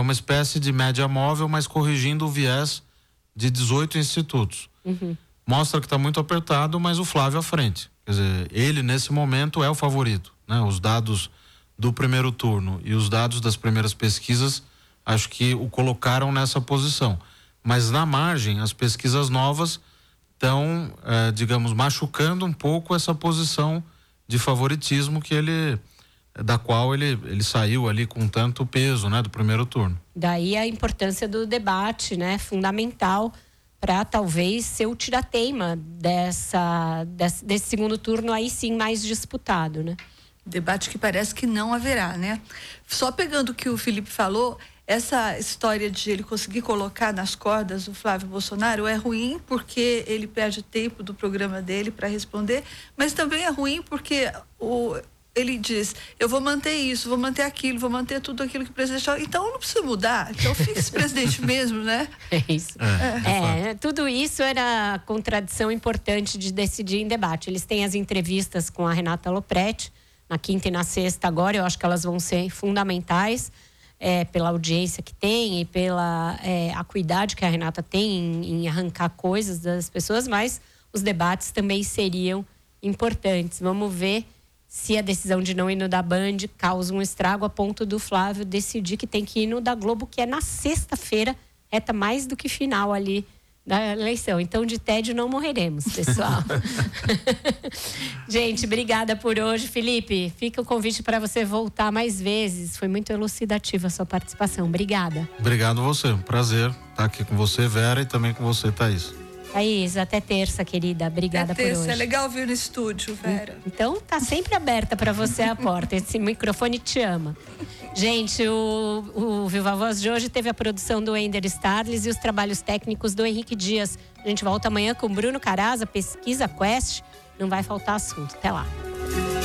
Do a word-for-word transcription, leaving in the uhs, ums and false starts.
uma espécie de média móvel, mas corrigindo o viés de dezoito institutos. Uhum. Mostra que está muito apertado, mas o Flávio à frente. Quer dizer, ele nesse momento é o favorito, né? Os dados do primeiro turno e os dados das primeiras pesquisas, acho que o colocaram nessa posição. Mas na margem, as pesquisas novas estão, eh, digamos, machucando um pouco essa posição de favoritismo que ele, da qual ele, ele saiu ali com tanto peso, né, do primeiro turno. Daí a importância do debate, né, fundamental para talvez ser o tirateima dessa, desse, desse segundo turno aí sim mais disputado, né? Debate que parece que não haverá, né? Só pegando o que o Felipe falou, essa história de ele conseguir colocar nas cordas o Flávio Bolsonaro é ruim porque ele perde tempo do programa dele para responder, mas também é ruim porque o, ele diz, eu vou manter isso, vou manter aquilo, vou manter tudo aquilo que o presidente fala. Então não precisa mudar, então fica esse presidente mesmo, né? É isso. É, é, tudo isso era contradição importante de decidir em debate. Eles têm as entrevistas com a Renata Lopretti, na quinta e na sexta agora, eu acho que elas vão ser fundamentais. É, pela audiência que tem e pela é, acuidade que a Renata tem em, em arrancar coisas das pessoas, mas os debates também seriam importantes. Vamos ver se a decisão de não ir no da Band causa um estrago a ponto do Flávio decidir que tem que ir no da Globo, que é na sexta-feira, reta mais do que final ali da eleição. Então, de tédio não morreremos, pessoal. Gente, obrigada por hoje. Felipe, fica o convite para você voltar mais vezes. Foi muito elucidativa a sua participação. Obrigada. Obrigado você. Um prazer estar aqui com você, Vera, e também com você, Thaís. Thaís, até terça, querida. Obrigada até terça. por hoje. É legal vir no estúdio, Vera. Então, tá sempre aberta para você a porta. Esse microfone te ama. Gente, o, o Viva Voz de hoje teve a produção do Ender Starles e os trabalhos técnicos do Henrique Dias. A gente volta amanhã com Bruno Caraza, Pesquisa Quest. Não vai faltar assunto. Até lá.